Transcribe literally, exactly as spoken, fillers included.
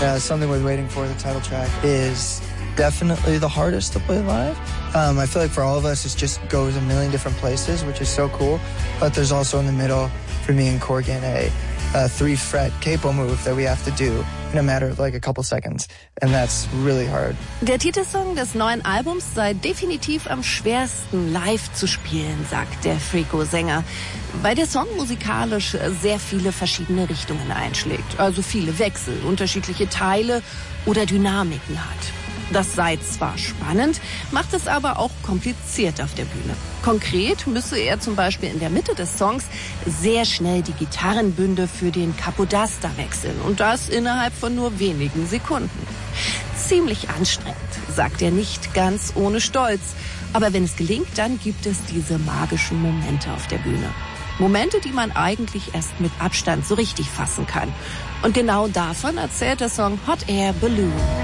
Yeah, Something Worth Waiting For, the title track, is definitely the hardest to play live. Um, I feel like for all of us, it just goes a million different places, which is so cool. But there's also in the middle, for me and Corgan, a, a three-fret capo move that we have to do in a matter of like a couple seconds. And that's really hard. Der Titelsong des neuen Albums sei definitiv am schwersten live zu spielen, sagt der Freako-Sänger, weil der Song musikalisch sehr viele verschiedene Richtungen einschlägt. Also viele Wechsel, unterschiedliche Teile oder Dynamiken hat. Das sei zwar spannend, macht es aber auch kompliziert auf der Bühne. Konkret müsse er zum Beispiel in der Mitte des Songs sehr schnell die Gitarrenbünde für den Capodasta wechseln und das innerhalb von nur wenigen Sekunden. Ziemlich anstrengend, sagt er nicht ganz ohne Stolz. Aber wenn es gelingt, dann gibt es diese magischen Momente auf der Bühne. Momente, die man eigentlich erst mit Abstand so richtig fassen kann. Und genau davon erzählt der Song Hot Air Balloon.